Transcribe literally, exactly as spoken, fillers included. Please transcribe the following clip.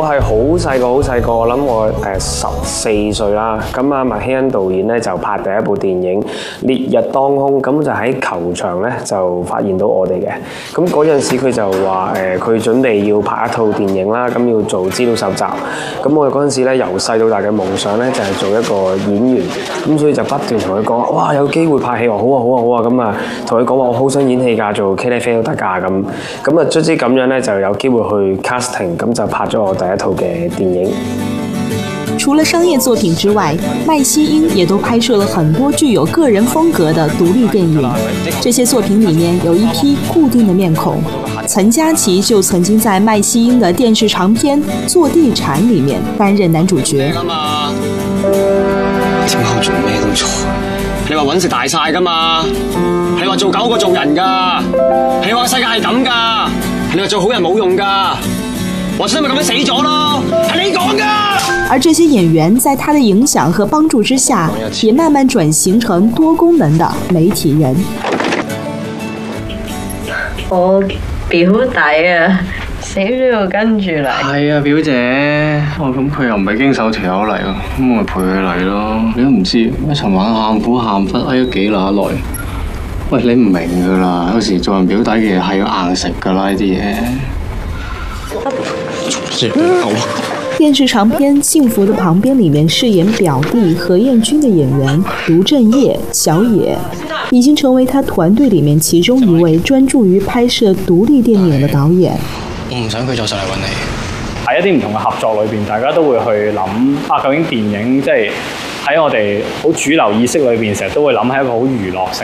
係好細個，好細個，我諗我誒十四歲啦。咁啊，麥希恩導演咧就拍第一部電影《烈日當空》，咁就喺球場咧就發現到我哋嘅。咁嗰陣時佢就話誒，佢準備要拍一套電影啦，咁要做資料搜集。咁我哋嗰陣時咧由細到大嘅夢想咧就係做一個演員，咁所以就不斷同佢講，哇有機會拍戲喎，好啊好啊好啊，咁啊同佢講話我好想演戲㗎，做茄喱啡都得㗎咁。咁啊卒之咁樣咧就有機會去 casting， 咁就拍咗我第一套嘅電影。 除了商业作品之外，麦希英也都拍摄了很多具有个人风格的独立电影。这些作品里面有一批固定的面孔，岑嘉琪就曾经在麦希英的电视长片《做地產》里面担任男主角。 點解我做咩都錯？你話揾食大晒㗎嘛？你話做狗過做人㗎？你話世界係咁㗎？你話做好人冇用㗎？我所以咪咁樣死咗咯，係你講㗎。 而这些演员在他的影响和帮助之下，也慢慢转型成多功能的媒体人。 我表弟啊，死都要跟住嚟。 係啊，表姐，哦咁佢又唔係經手條友嚟喎，咁我咪陪佢嚟咯。你都唔知，一尋晚喊苦喊忽，哎咗幾乸耐。喂，你唔明㗎啦，有時做人表弟嘅嘢係要硬食㗎啦，呢啲嘢。 电视长片《幸福的旁边》里面饰演表弟何彦君的演员卢正业、小野，已经成为他团队里面其中一位专注于拍摄独立电影的导演。 我唔想佢再上嚟揾你。 喺一啲唔同嘅合作裏邊，大家都會去諗啊，究竟電影即係喺我哋好主流意識裏邊，成日都會諗係一個好娛樂性